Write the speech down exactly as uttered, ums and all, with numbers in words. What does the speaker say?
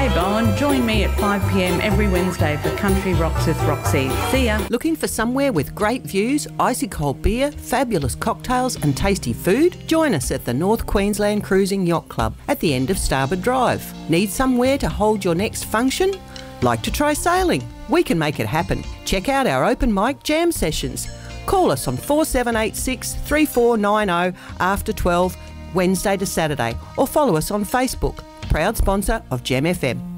Hey Bowen, join me at five p m every Wednesday for Country Rocks with Roxy. See ya. Looking for somewhere with great views, icy cold beer, fabulous cocktails and tasty food? Join us at the North Queensland Cruising Yacht Club at the end of Starboard Drive. Need somewhere to hold your next function? Like to try sailing? We can make it happen. Check out our open mic jam sessions. Call us on four seven eight six, three four nine zero after twelve, Wednesday to Saturday, or follow us on Facebook. Proud sponsor of Gem F M.